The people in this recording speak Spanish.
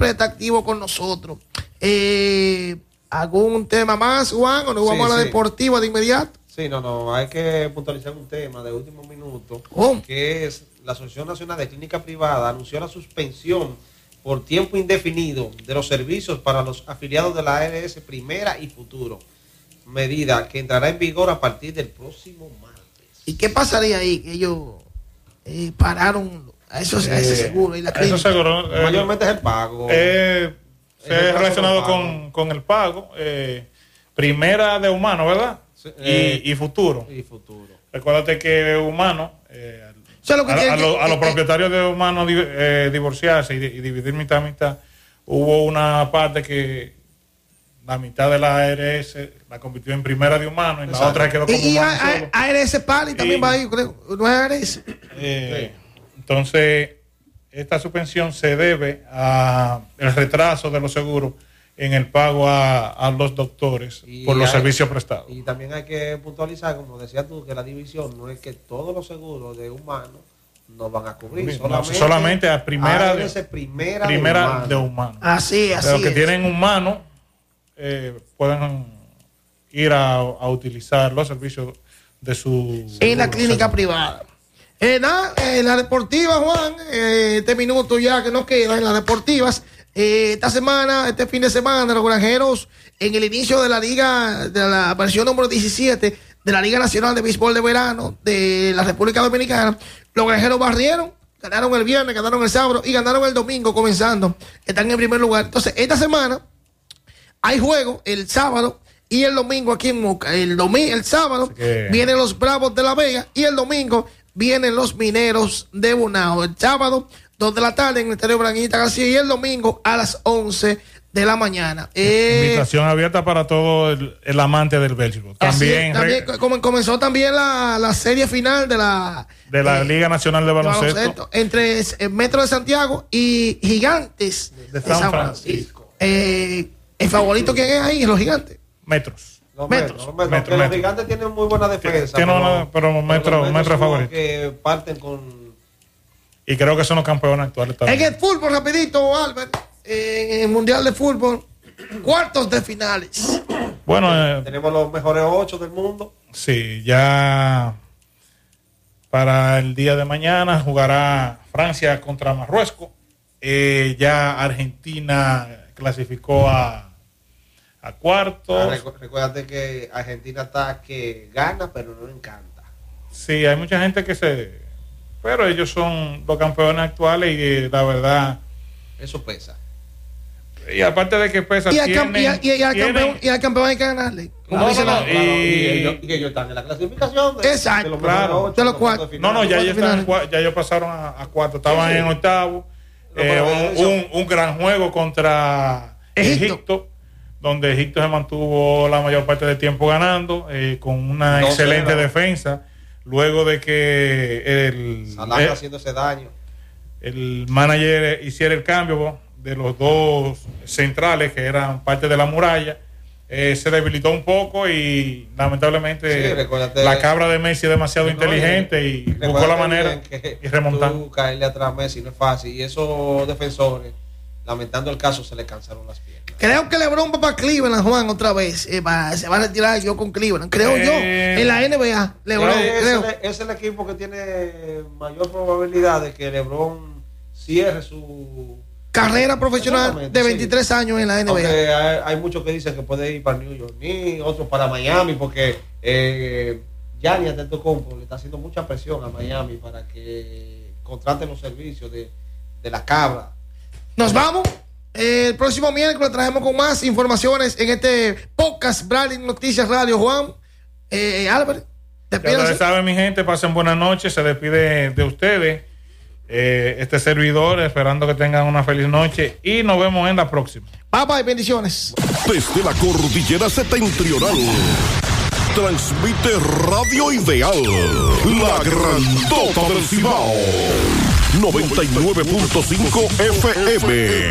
siempre está activo con nosotros. ¿Algún tema más, Juan, o nos vamos a la deportiva de inmediato? Sí, no, hay que puntualizar un tema de último minuto, que es la Asociación Nacional de Clínica Privada anunció la suspensión por tiempo indefinido de los servicios para los afiliados de la ARS Primera y Futuro, medida que entrará en vigor a partir del próximo martes. ¿Y qué pasaría ahí? Que ellos pararon a ese seguro y la clínica. Eso seguro, mayormente es el pago. Se ha relacionado con el pago. Primera de humano, ¿verdad? Y futuro. Recuérdate que humano, a los propietarios de humano divorciarse y dividir mitad a mitad, hubo una parte que la mitad de la ARS la convirtió en primera de humano y la otra quedó como y humano solo. ARS Pali también va ahí, creo. No es ARS. Entonces, esta suspensión se debe al retraso de los seguros en el pago a los doctores por los servicios prestados. Y también hay que puntualizar, como decías tú, que la división no es que todos los seguros de humanos no van a cubrir. Solamente a primera de humano. Así los que tienen humano pueden ir a utilizar los servicios de su... En la clínica privada. En la deportiva, Juan, este minuto ya que nos queda en las deportivas. Este fin de semana, los granjeros, en el inicio de la liga, de la versión número 17 de la Liga Nacional de Béisbol de Verano de la República Dominicana, los granjeros barrieron, ganaron el viernes, ganaron el sábado y ganaron el domingo comenzando. Están en primer lugar. Entonces, esta semana hay juego el sábado y el domingo aquí en Moca. El sábado vienen los Bravos de La Vega y el domingo vienen los Mineros de Bonao. El sábado 2 de la tarde en el Estadio Branguita García y el domingo a las 11 de la mañana. Invitación abierta para todo el amante del béisbol. También comenzó también la serie final de la Liga Nacional de Baloncesto entre Metro de Santiago y Gigantes de San Francisco. El favorito, ¿quién es ahí? Los Gigantes. Metros. Los Gigantes tienen muy buena defensa. Pero Metro es favorito. Que parten con... Y creo que son los campeones actuales también. En el fútbol, rapidito, Albert, en el Mundial de Fútbol, cuartos de finales. Bueno, tenemos los mejores 8 del mundo. Sí, ya para el día de mañana jugará Francia contra Marruecos. Ya Argentina clasificó a cuartos. Recuérdate que Argentina está que gana, pero no le encanta. Sí, hay mucha gente pero ellos son los campeones actuales y la verdad... Eso pesa. Y aparte de que pesa, y al campeón hay que ganarle. Y ellos están en la clasificación de los cuartos. Ya ellos pasaron a cuartos. Estaban en octavo. Un gran juego contra Egipto, donde Egipto se mantuvo la mayor parte del tiempo ganando, con una excelente defensa. Luego de que Salah haciéndose daño, el manager hiciera el cambio de los dos centrales que eran parte de la muralla, se debilitó un poco y lamentablemente la cabra de Messi es demasiado inteligente y buscó la manera y remontar. Caerle atrás a Messi no es fácil y esos defensores, lamentando el caso, se le cansaron las piernas. Creo que LeBron va para Cleveland, Juan, otra vez. Se va a retirar yo con Cleveland. Creo yo. En la NBA, LeBron. Es el equipo que tiene mayor probabilidad de que LeBron cierre su carrera profesional de 23 años en la NBA. Aunque hay muchos que dicen que puede ir para New York, ni otros para Miami, porque Giannis Antetokounmpo le está haciendo mucha presión a Miami para que contraten los servicios de la cabra. Nos vamos. El próximo miércoles traemos con más informaciones en este podcast Bradley Noticias Radio. Juan, Albert, ya saben, mi gente, pasen buenas noches. Se despide de ustedes este servidor, esperando que tengan una feliz noche y nos vemos en la próxima. Bye, bendiciones. Desde la cordillera septentrional transmite Radio Ideal, la grandota del Cibao, 99.5 FM.